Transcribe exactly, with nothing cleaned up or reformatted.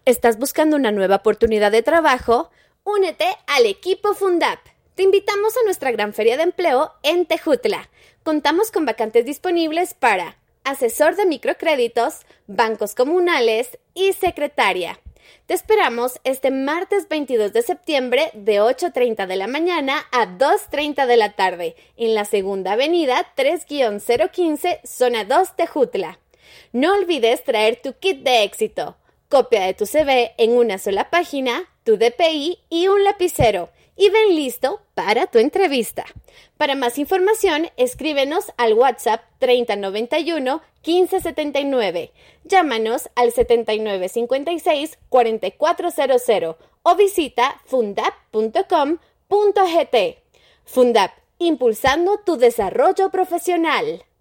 ¿Estás buscando una nueva oportunidad de trabajo? Únete al equipo Fundap. Te invitamos a nuestra gran feria de empleo en Tejutla. Contamos con vacantes disponibles para asesor de microcréditos, bancos comunales y secretaria. Te esperamos este martes veintidós de septiembre de ocho treinta de la mañana a dos treinta de la tarde en la Segunda Avenida tres cero quince, Zona dos, Tejutla. No olvides traer tu kit de éxito, copia de tu C V en una sola página, tu D P I y un lapicero. Y ven listo para tu entrevista. Para más información, escríbenos al WhatsApp treinta noventa y uno quince setenta y nueve. Llámanos al setenta y nueve cincuenta y seis cuarenta y cuatro cero cero o visita fundap punto com punto gt. Fundap, impulsando tu desarrollo profesional.